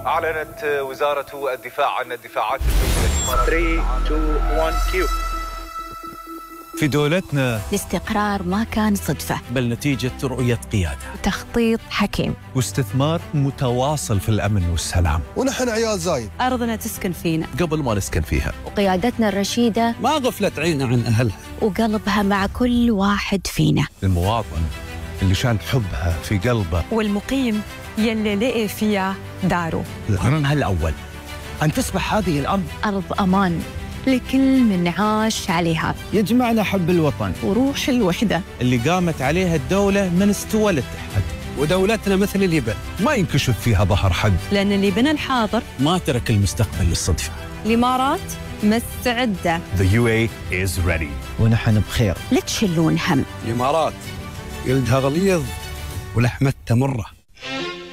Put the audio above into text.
أعلنت وزارة الدفاع عن الدفاعات الجوية 3 2 1 كيو. في دولتنا الاستقرار ما كان صدفة، بل نتيجة رؤية قيادة تخطيط حكيم واستثمار متواصل في الأمن والسلام. ونحن عيال زايد، أرضنا تسكن فينا قبل ما نسكن فيها، وقيادتنا الرشيدة ما غفلت عينها عن أهلها وقلبها مع كل واحد فينا. المواطن اللي شال حبها في قلبه، والمقيم يلي لقي فيها داره. وقرارها الأول أن تصبح هذه الأرض أرض أمان لكل من عاش عليها، يجمعنا حب الوطن وروح الوحدة اللي قامت عليها الدولة من استوى للتحد. ودولتنا مثل اليبن ما ينكشف فيها ظهر حد، لأن اللي بنى الحاضر ما ترك المستقبل للصدفة. الإمارات مستعدة. The UAE is ready. ونحن بخير. لا تشلون هم. الإمارات جلدها غليظ ولحمتها مرة.